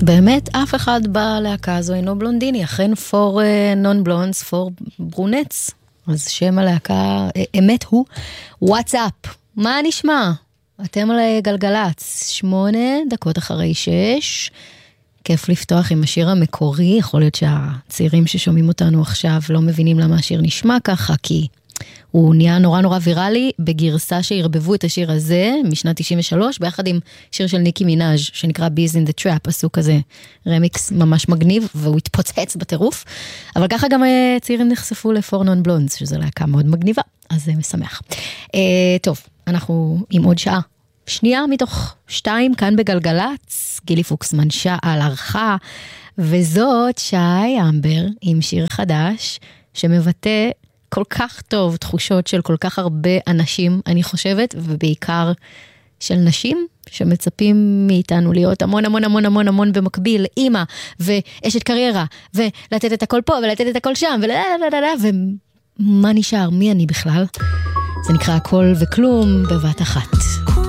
באמת אף אחד בלהקה הזו אינו בלונדיני, אכן for non-blondes, for brunettes, אז שם הלהקה, אמת הוא, וואטסאפ, מה נשמע? אתם על גלגלץ, 8 דקות אחרי 6, כיף לפתוח עם השיר המקורי, יכול להיות שהצעירים ששומעים אותנו עכשיו לא מבינים למה השיר נשמע ככה, כי הוא נהיה נורא נורא ויראלי, בגרסה שהרבבו את השיר הזה, משנת 93, ביחד עם שיר של ניקי מינאז' שנקרא Bees in the Trap, עשו כזה רמיקס ממש מגניב, והוא התפוצץ בטירוף, אבל ככה גם צעירים נחשפו ל-For Non-Blondes, שזו להקה מאוד מגניבה, אז זה משמח. טוב, אנחנו עם עוד שעה. שנייה מתוך 2, כאן בגלגלץ, גילי פוקסמן שעל ערכה, וזאת שי אמבר עם שיר חדש, שמבטא כל כך טוב תחושות של כל כך הרבה אנשים, אני חושבת, ובעיקר של נשים, שמצפים מאיתנו להיות המון המון המון המון המון במקביל, אימא, ואשת קריירה, ולתת את הכל פה, ולתת את הכל שם, ומה נשאר? מי אני בכלל? זה נקרא הכל וכלום בבת אחת.